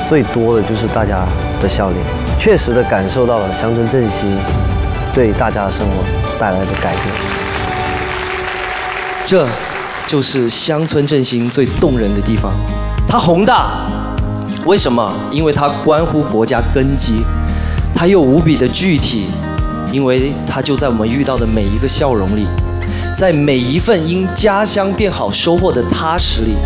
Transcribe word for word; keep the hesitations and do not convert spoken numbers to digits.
最多的就是大家的笑脸，确实的感受到了乡村振兴对大家的生活带来的改变。 这就是乡村振兴最动人的地方，它宏大，为什么？因为它关乎国家根基，它又无比的具体，因为它就在我们遇到的每一个笑容里，在每一份因家乡变好收获的踏实里。